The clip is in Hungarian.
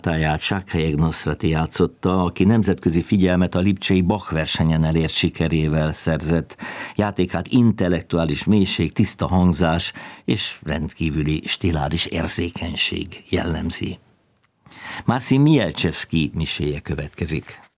táját Sákhelyek Nosrati játszotta, aki nemzetközi figyelmet a lipcsei Bach versenyen elért sikerével szerzett. Játékát intellektuális mélység, tiszta hangzás és rendkívüli stiláris érzékenység jellemzi. Marcin Mielczewski miséje következik.